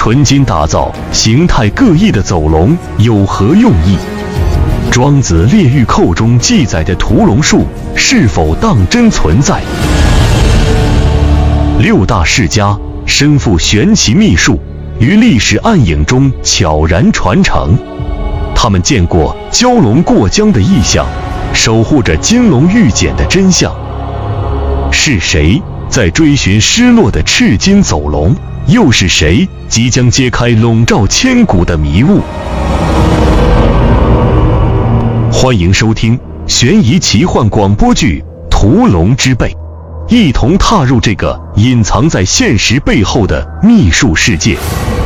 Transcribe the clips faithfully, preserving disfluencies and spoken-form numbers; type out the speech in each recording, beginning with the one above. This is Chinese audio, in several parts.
纯金打造形态各异的走龙有何用意？庄子《列御寇》中记载的屠龙术是否当真存在？六大世家身负玄奇秘术，于历史暗影中悄然传承。他们见过蛟龙过江的异象，守护着金龙玉简的真相。是谁在追寻失落的赤金走龙？又是谁即将揭开笼罩千古的迷雾？欢迎收听悬疑奇幻广播剧《屠龙之辈》，一同踏入这个隐藏在现实背后的秘术世界。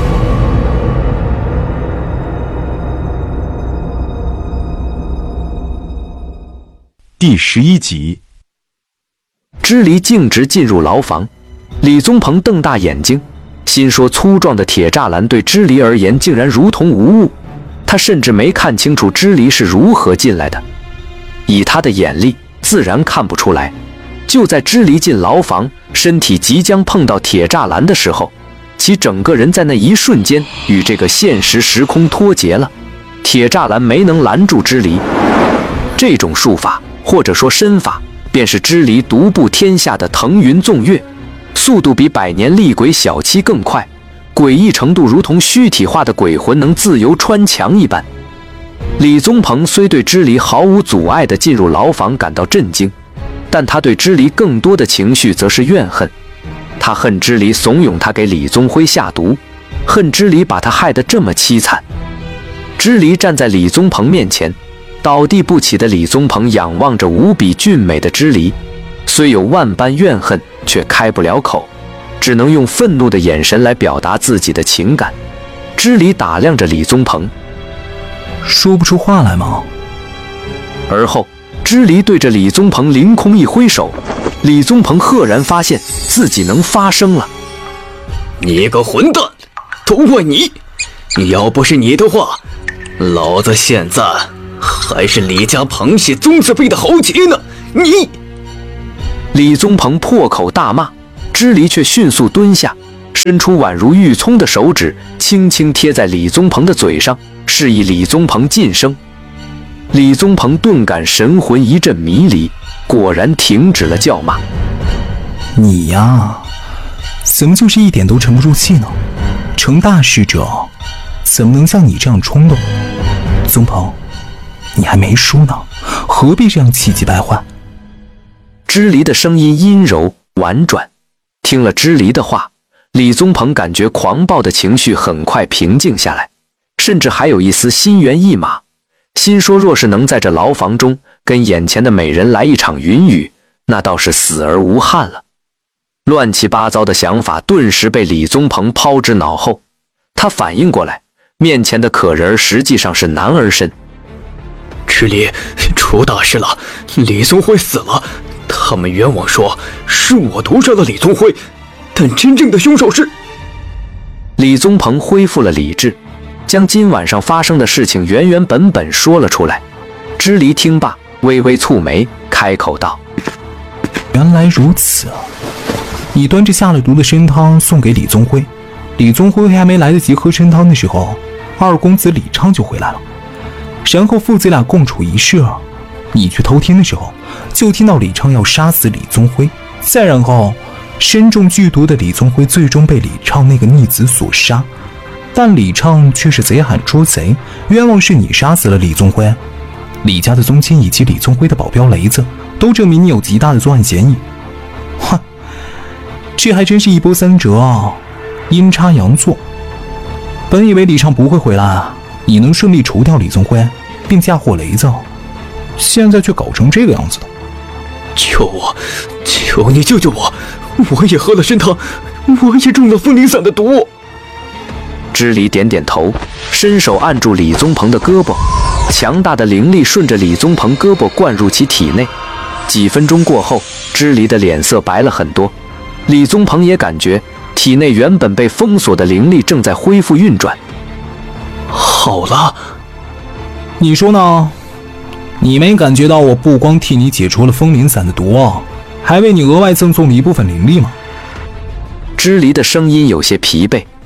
第十一集。 支离径直进入牢房，李宗鹏瞪大眼睛，心说粗壮的铁栅栏对支离而言竟然如同无物，他甚至没看清楚支离是如何进来的，以他的眼力自然看不出来。就在支离进牢房，身体即将碰到铁栅栏的时候，其整个人在那一瞬间与这个现实时空脱节了。铁栅栏没能拦住支离，这种术法或者说身法，便是支离独步天下的腾云纵跃，速度比百年厉鬼小七更快，诡异程度如同虚体化的鬼魂能自由穿墙一般。李宗鹏虽对支离毫无阻碍地进入牢房感到震惊，但他对支离更多的情绪则是怨恨。他恨支离怂恿他给李宗辉下毒，恨支离把他害得这么凄惨。支离站在李宗鹏面前，倒地不起的李宗鹏仰望着无比俊美的支离，虽有万般怨恨，却开不了口，只能用愤怒的眼神来表达自己的情感。支离打量着李宗鹏， 说不出话来吗？ 而后支离对着李宗鹏凌空一挥手，李宗鹏赫然发现自己能发声了。 你个混蛋，都怪你！要不是你的话，老子现在还是李家螃蟹宗字辈的豪杰呢！你！ 李宗鹏破口大骂，支离却迅速蹲下，伸出宛如玉葱的手指，轻轻贴在李宗鹏的嘴上，示意李宗鹏噤声。李宗鹏顿感神魂一阵迷离，果然停止了叫骂。 你呀，怎么就是一点都沉不住气呢？成大事者，怎么能像你这样冲动？宗鹏，你还没输呢，何必这样气急败坏？ 支离的声音阴柔婉转，听了支离的话，李宗鹏感觉狂暴的情绪很快平静下来，甚至还有一丝心猿意马。心说若是能在这牢房中跟眼前的美人来一场云雨，那倒是死而无憾了。乱七八糟的想法顿时被李宗鹏抛之脑后，他反应过来，面前的可人实际上是男儿身。 支离，出大事了，李宗辉死了。他们冤枉说是我毒杀了李宗辉，但真正的凶手是…… 李宗鹏恢复了理智，将今晚上发生的事情原原本本说了出来。支离听罢，微微蹙眉，开口道：“ 原来如此啊！你端着下了毒的参汤送给李宗辉，李宗辉还没来得及喝参汤的时候，二公子李畅就回来了，然后父子俩共处一室。你去偷听的时候，就听到李畅要杀死李宗辉，再然后身中剧毒的李宗辉最终被李畅那个逆子所杀。但李畅却是贼喊捉贼，冤枉是你杀死了李宗辉。李家的宗亲以及李宗辉的保镖雷子都证明你有极大的作案嫌疑。哼，这还真是一波三折啊，阴差阳错。本以为李畅不会回来，你能顺利除掉李宗辉并嫁祸雷子，现在却搞成这个样子的。 救我，求你救救我！我也喝了参汤，我也中了风铃散的毒。 支离点点头，伸手按住李宗鹏的胳膊，强大的灵力顺着李宗鹏胳膊灌入其体内。几分钟过后，支离的脸色白了很多。李宗鹏也感觉体内原本被封锁的灵力正在恢复运转。 好了， 你说呢？你没感觉到我不光替你解除了风铃散的毒啊，还为你额外赠送了一部分灵力吗？ 支离的声音有些疲惫，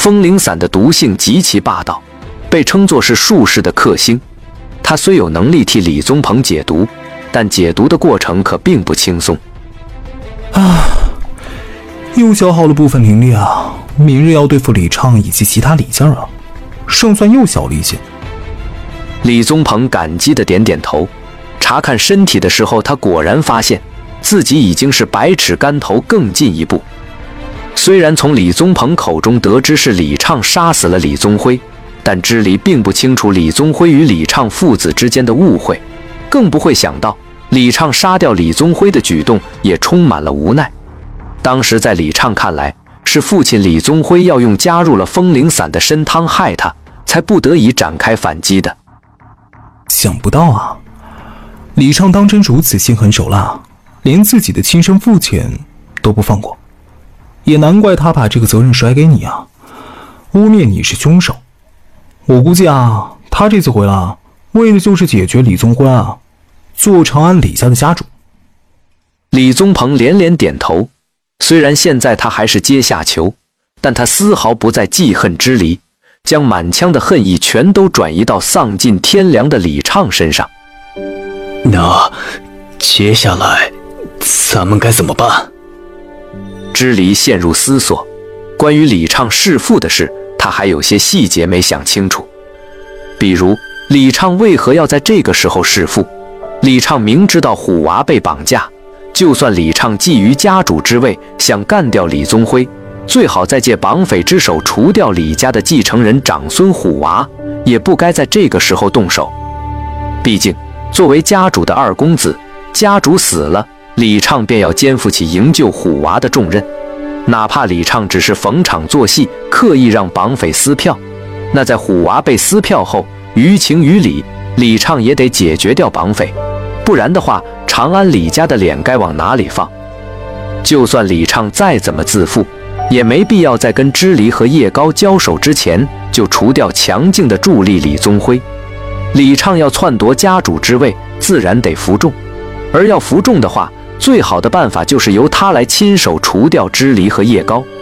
风铃伞的毒性极其霸道，被称作是术士的克星。他虽有能力替李宗鹏解毒，但解毒的过程可并不轻松。 啊，又消耗了部分灵力啊！明日要对付李畅以及其他李家人，胜算又小了一些。 李宗鹏感激地点点头。查看身体的时候，他果然发现自己已经是百尺竿头更进一步。虽然从李宗鹏口中得知是李畅杀死了李宗辉，但支离并不清楚李宗辉与李畅父子之间的误会，更不会想到李畅杀掉李宗辉的举动也充满了无奈。当时在李畅看来，是父亲李宗辉要用加入了风铃伞的参汤害他，才不得已展开反击的。 想不到啊，李畅当真如此心狠手辣，连自己的亲生父亲都不放过。也难怪他把这个责任甩给你啊，污蔑你是凶手。我估计啊，他这次回来为的就是解决李宗辉啊，做长安李家的家主。 李宗鹏连连点头，虽然现在他还是阶下囚，但他丝毫不再记恨支离，将满腔的恨意全都转移到丧尽天良的李畅身上。 那接下来咱们该怎么办？ 支离陷入思索，关于李畅弑父的事，他还有些细节没想清楚。比如李畅为何要在这个时候弑父？李畅明知道虎娃被绑架，就算李畅觊觎家主之位，想干掉李宗辉，最好再借绑匪之手除掉李家的继承人长孙虎娃，也不该在这个时候动手。毕竟作为家主的二公子，家主死了，李畅便要肩负起营救虎娃的重任。哪怕李畅只是逢场作戏，刻意让绑匪撕票，那在虎娃被撕票后，于情于理，李畅也得解决掉绑匪，不然的话，长安李家的脸该往哪里放？就算李畅再怎么自负，也没必要在跟支离和叶高交手之前就除掉强劲的助力李宗辉。李畅要篡夺家主之位，自然得服众，而要服众的话，最好的办法就是由他来亲手除掉支离和叶高。